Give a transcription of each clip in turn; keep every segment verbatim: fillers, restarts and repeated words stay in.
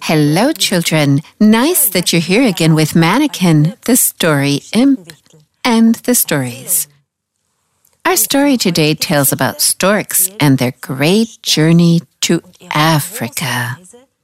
Hello, children. Nice that you're here again with Mannequin, the story imp, and the stories. Our story today tells about storks and their great journey to Africa.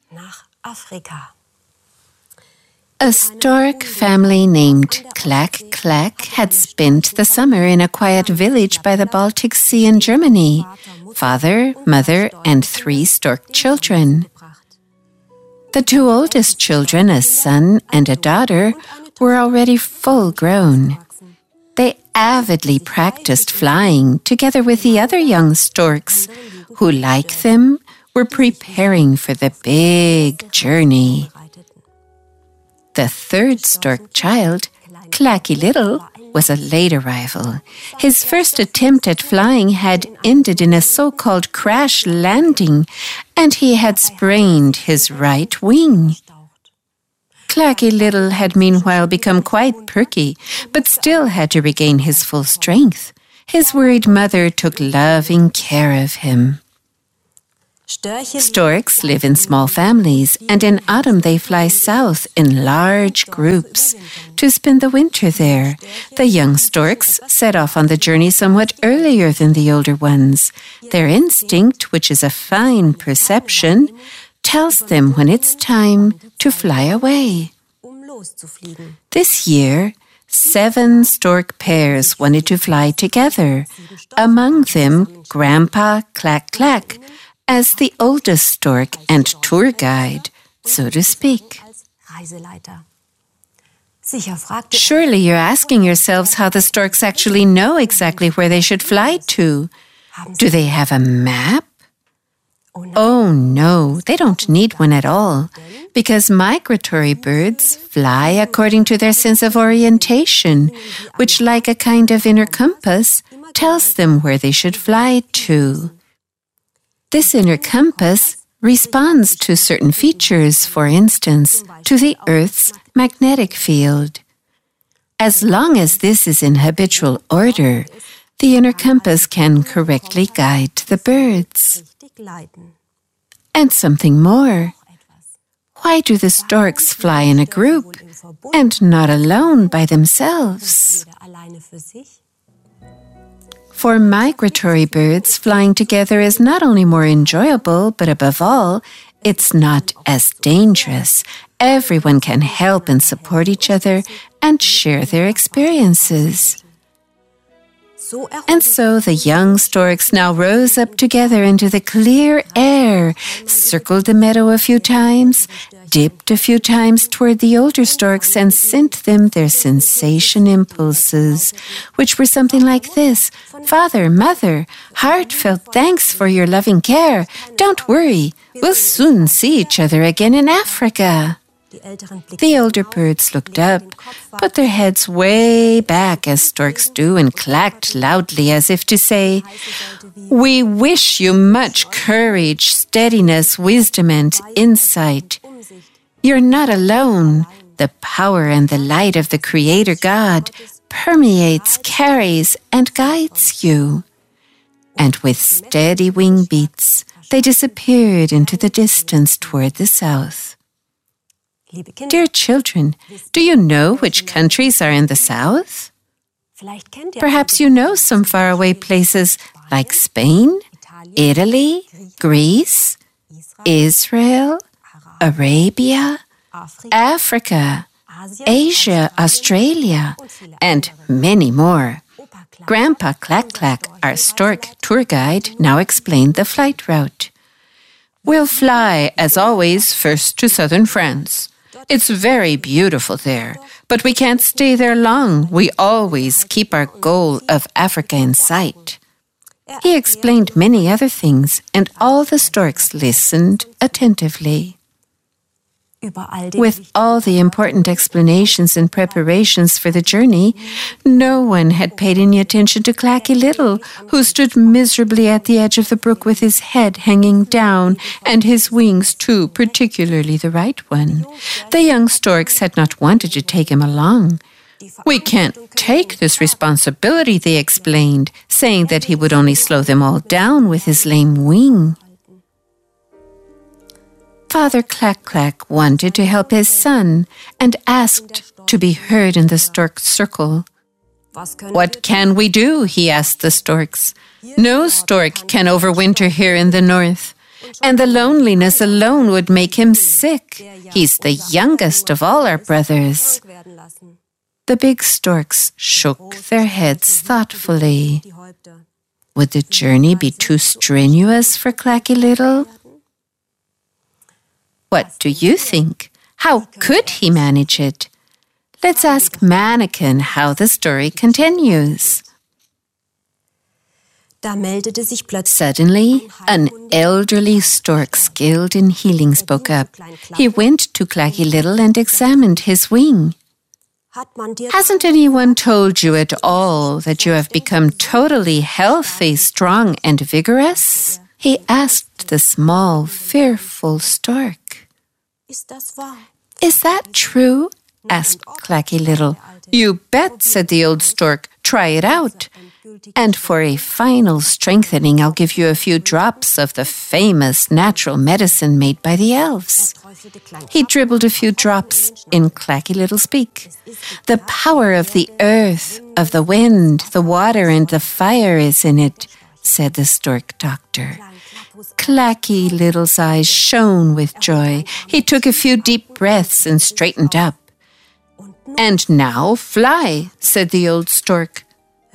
A stork family named Clack Clack had spent the summer in a quiet village by the Baltic Sea in Germany. Father, mother, and three stork children. The two oldest children, a son and a daughter, were already full grown. They avidly practiced flying together with the other young storks, who, like them, were preparing for the big journey. The third stork child, Clacky Little, was a late arrival. His first attempt at flying had ended in a so-called crash landing, and he had sprained his right wing. Clacky Little had meanwhile become quite perky, but still had to regain his full strength. His worried mother took loving care of him. Storks live in small families, and in autumn they fly south in large groups to spend the winter there. The young storks set off on the journey somewhat earlier than the older ones. Their instinct, which is a fine perception, tells them when it's time to fly away. This year, seven stork pairs wanted to fly together, among them Grandpa Clack Clack, as the oldest stork and tour guide, so to speak. Surely you're asking yourselves how the storks actually know exactly where they should fly to. Do they have a map? Oh no, they don't need one at all, because migratory birds fly according to their sense of orientation, which, like a kind of inner compass, tells them where they should fly to. This inner compass responds to certain features, for instance, to the Earth's magnetic field. As long as this is in habitual order, the inner compass can correctly guide the birds. And something more. Why do the storks fly in a group and not alone by themselves? For migratory birds, flying together is not only more enjoyable, but above all, it's not as dangerous. Everyone can help and support each other and share their experiences. And so the young storks now rose up together into the clear air, circled the meadow a few times, dipped a few times toward the older storks, and sent them their sensation impulses, which were something like this: Father, Mother, heartfelt thanks for your loving care. Don't worry, we'll soon see each other again in Africa. The older birds looked up, put their heads way back as storks do, and clacked loudly as if to say, "We wish you much courage, steadiness, wisdom, and insight. You're not alone. The power and the light of the Creator God permeates, carries, and guides you." And with steady wing beats, they disappeared into the distance toward the south. Dear children, do you know which countries are in the south? Perhaps you know some faraway places like Spain, Italy, Greece, Israel, Arabia, Africa, Asia, Australia, and many more. Grandpa Clack Clack, our stork tour guide, now explained the flight route. We'll fly, as always, first to southern France. It's very beautiful there, but we can't stay there long. We always keep our goal of Africa in sight. He explained many other things, and all the storks listened attentively. With all the important explanations and preparations for the journey, no one had paid any attention to Clacky Little, who stood miserably at the edge of the brook with his head hanging down and his wings too, particularly the right one. The young storks had not wanted to take him along. "We can't take this responsibility," they explained, saying that he would only slow them all down with his lame wing. Father Clack-Clack wanted to help his son and asked to be heard in the stork circle. "What can we do?" he asked the storks. "No stork can overwinter here in the north, and the loneliness alone would make him sick. He's the youngest of all our brothers." The big storks shook their heads thoughtfully. Would the journey be too strenuous for Clacky Little? What do you think? How could he manage it? Let's ask Mannequin how the story continues. Suddenly, an elderly stork skilled in healing spoke up. He went to Clacky Little and examined his wing. "Hasn't anyone told you at all that you have become totally healthy, strong, and vigorous?" he asked the small, fearful stork. "Is that true?" asked Clacky Little. "You bet," said the old stork. "Try it out. And for a final strengthening, I'll give you a few drops of the famous natural medicine made by the elves." He dribbled a few drops in Clacky Little's beak. "The power of the earth, of the wind, the water, and the fire is in it," said the stork doctor. Clacky Little's eyes shone with joy. He took a few deep breaths and straightened up. "And now fly," said the old stork.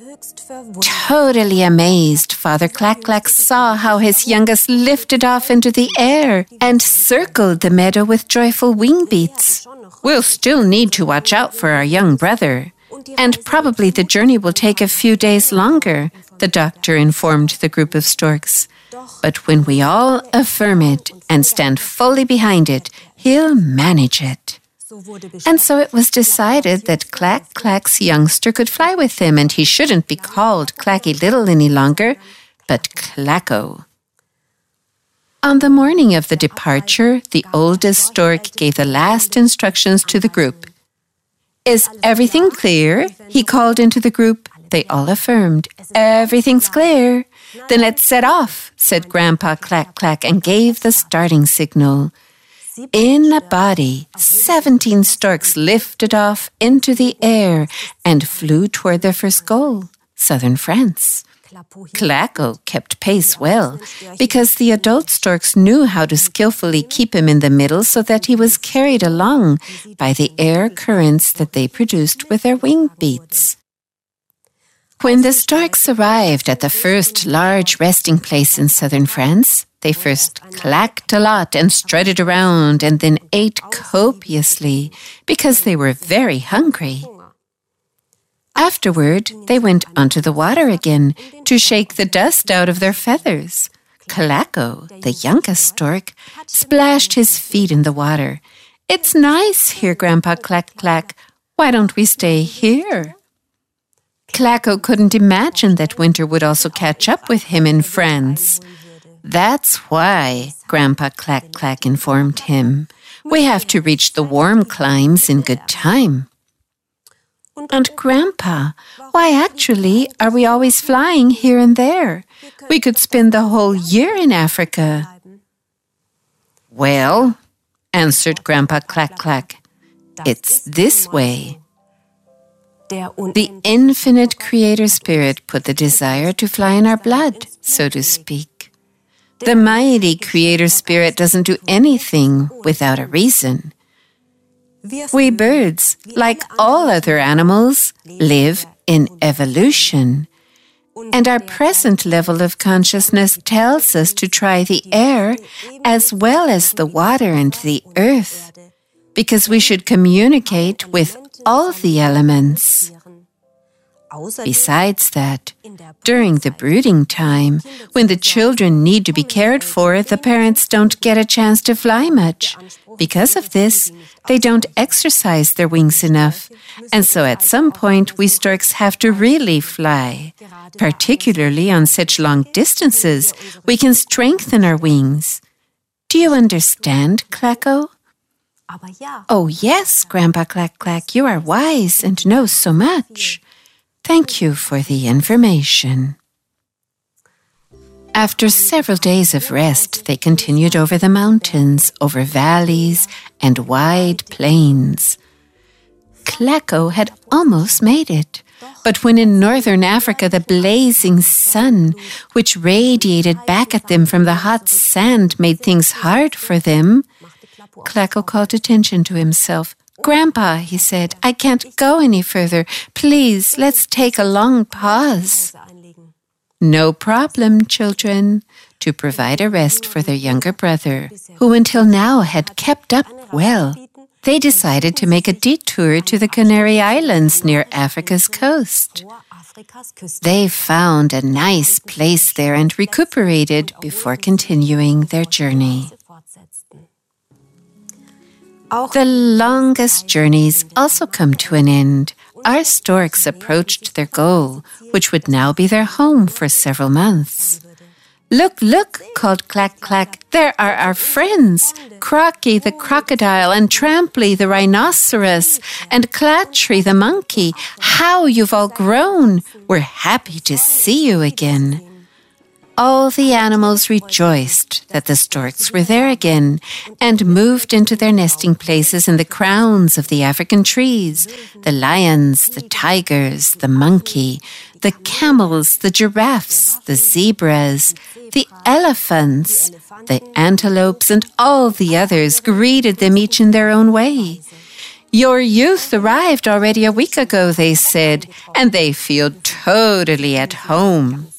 Totally amazed, Father Clack-Clack saw how his youngest lifted off into the air and circled the meadow with joyful wing beats. "We'll still need to watch out for our young brother, and probably the journey will take a few days longer," the doctor informed the group of storks. "But when we all affirm it and stand fully behind it, he'll manage it." And so it was decided that Clack-Clack's youngster could fly with him, and he shouldn't be called Clacky Little any longer, but Klacko. On the morning of the departure, the oldest stork gave the last instructions to the group. "Is everything clear?" he called into the group. They all affirmed, "Everything's clear." "Then let's set off," said Grandpa Clack-Clack and gave the starting signal. In a body, seventeen storks lifted off into the air and flew toward their first goal, southern France. Klacko kept pace well, because the adult storks knew how to skillfully keep him in the middle so that he was carried along by the air currents that they produced with their wing beats. When the storks arrived at the first large resting place in southern France, they first clacked a lot and strutted around and then ate copiously because they were very hungry. Afterward, they went onto the water again to shake the dust out of their feathers. Klacko, the youngest stork, splashed his feet in the water. "It's nice here, Grandpa Clack-Clack. Why don't we stay here?" Klacko couldn't imagine that winter would also catch up with him in France. "That's why," Grandpa Clack-Clack informed him. "We have to reach the warm climes in good time." "And Grandpa, why actually are we always flying here and there? We could spend the whole year in Africa." "Well," answered Grandpa Clack-Clack, "it's this way. The infinite creator spirit put the desire to fly in our blood, so to speak. The mighty creator spirit doesn't do anything without a reason. We birds, like all other animals, live in evolution. And our present level of consciousness tells us to try the air as well as the water and the earth, because we should communicate with all the elements. Besides that, during the brooding time, when the children need to be cared for, the parents don't get a chance to fly much. Because of this, they don't exercise their wings enough, and so at some point we storks have to really fly. Particularly on such long distances, we can strengthen our wings. Do you understand, Klacko? Oh yes, Grandpa Clack-Clack, you are wise and know so much. Thank you for the information. After several days of rest, they continued over the mountains, over valleys and wide plains. Klecko had almost made it. But when in northern Africa the blazing sun, which radiated back at them from the hot sand, made things hard for them, Klecko called attention to himself. "Grandpa," he said, "I can't go any further. Please, let's take a long pause." No problem, children, to provide a rest for their younger brother, who until now had kept up well. They decided to make a detour to the Canary Islands near Africa's coast. They found a nice place there and recuperated before continuing their journey. The longest journeys also come to an end. Our storks approached their goal, which would now be their home for several months. "Look, look," called Clack Clack, "there are our friends, Crocky the crocodile and Tramply the rhinoceros and Clatry the monkey. How you've all grown! We're happy to see you again." All the animals rejoiced that the storks were there again and moved into their nesting places in the crowns of the African trees. The lions, the tigers, the monkey, the camels, the giraffes, the zebras, the elephants, the antelopes, and all the others greeted them each in their own way. "Your youth arrived already a week ago," they said, "and they feel totally at home."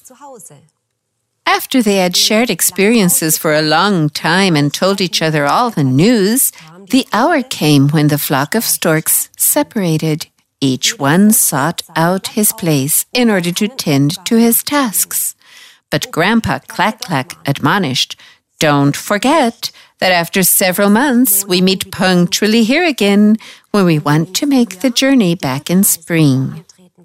After they had shared experiences for a long time and told each other all the news, the hour came when the flock of storks separated. Each one sought out his place in order to tend to his tasks. But Grandpa Clack Clack admonished, "Don't forget that after several months we meet punctually here again when we want to make the journey back in spring."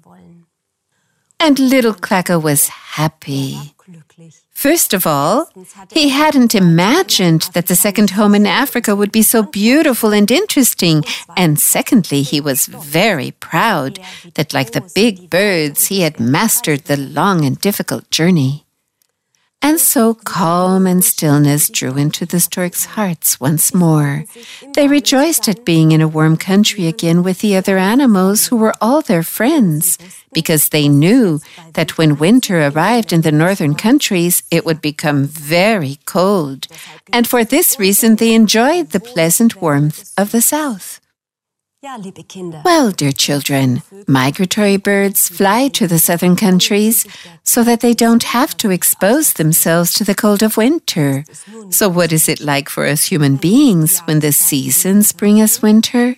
And little Klecko was happy. First of all, he hadn't imagined that the second home in Africa would be so beautiful and interesting. And secondly, he was very proud that, like the big birds, he had mastered the long and difficult journey. And so calm and stillness drew into the storks' hearts once more. They rejoiced at being in a warm country again with the other animals who were all their friends, because they knew that when winter arrived in the northern countries, it would become very cold. And for this reason, they enjoyed the pleasant warmth of the south. Well, dear children, migratory birds fly to the southern countries so that they don't have to expose themselves to the cold of winter. So what is it like for us human beings when the seasons bring us winter?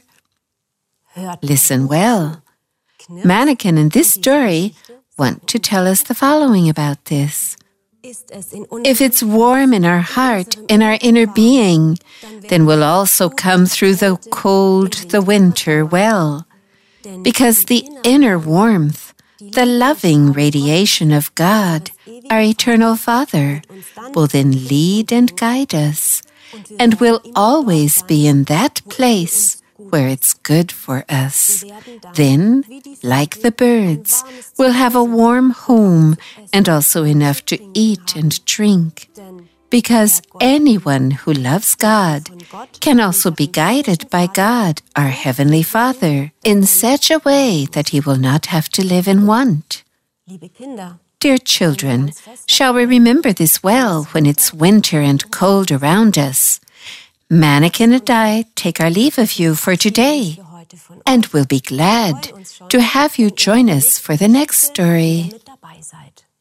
Listen well. Mannequin and this story want to tell us the following about this. If it's warm in our heart, in our inner being, then we'll also come through the cold, the winter well. Because the inner warmth, the loving radiation of God, our eternal Father, will then lead and guide us, and we'll always be in that place where it's good for us. Then, like the birds, we'll have a warm home and also enough to eat and drink. Because anyone who loves God can also be guided by God, our Heavenly Father, in such a way that he will not have to live in want. Dear children, shall we remember this well when it's winter and cold around us? Mannequin and I take our leave of you for today, and we'll be glad to have you join us for the next story.